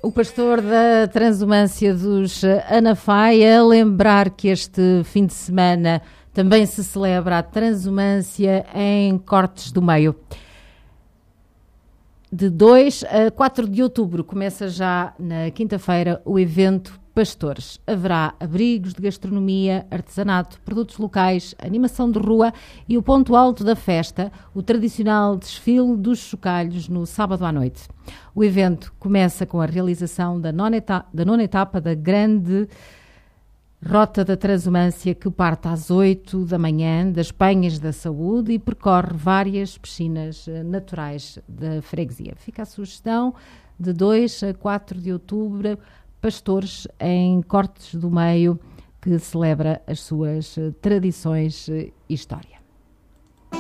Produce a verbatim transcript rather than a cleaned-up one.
O pastor da Transumância dos Anafai a lembrar que este fim de semana também se celebra a Transumância em Cortes do Meio. De dois a quatro de outubro começa já na quinta-feira o evento Pastores. Haverá abrigos de gastronomia, artesanato, produtos locais, animação de rua e o ponto alto da festa, o tradicional desfile dos chocalhos no sábado à noite. O evento começa com a realização da nona etapa da, nona etapa da grande Rota da Transumância, que parte às oito da manhã das Penhas da Saúde e percorre várias piscinas naturais da freguesia. Fica a sugestão de dois a quatro de outubro, Pastores em Cortes do Meio, que celebra as suas tradições e história.